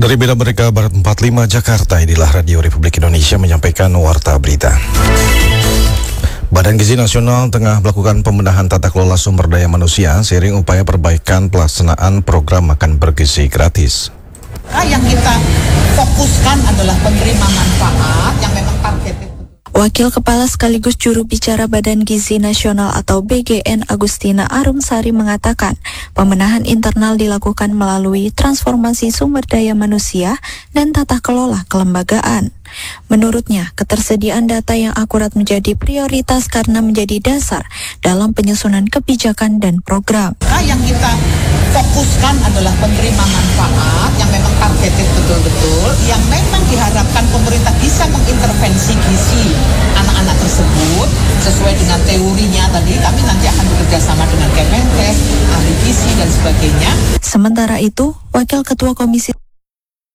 Dari Medan Merdeka Barat 45 Jakarta, inilah Radio Republik Indonesia menyampaikan warta berita. Badan Gizi Nasional tengah melakukan pembenahan tata kelola sumber daya manusia seiring upaya perbaikan pelaksanaan program makan bergizi gratis. Yang kita fokuskan adalah penerima manfaat yang memang targetnya. Wakil Kepala sekaligus juru bicara Badan Gizi Nasional atau BGN Agustina Arumsari mengatakan, pembenahan internal dilakukan melalui transformasi sumber daya manusia dan tata kelola kelembagaan. Menurutnya, ketersediaan data yang akurat menjadi prioritas karena menjadi dasar dalam penyusunan kebijakan dan program. Yang kita fokuskan adalah penerima manfaat yang memang targeted betul-betul, yang memang diharapkan pemerintah bisa mengintervensi gizi anak-anak tersebut sesuai dengan teorinya tadi. Kami nanti akan bekerja sama dengan Kemenkes, ahli gizi dan sebagainya. Sementara itu, Wakil Ketua Komisi